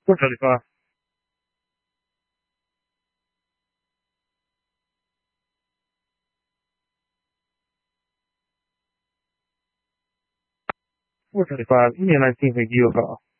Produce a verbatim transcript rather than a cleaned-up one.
four thirty-five. four thirty-five. Give me a nineteen, make you a call.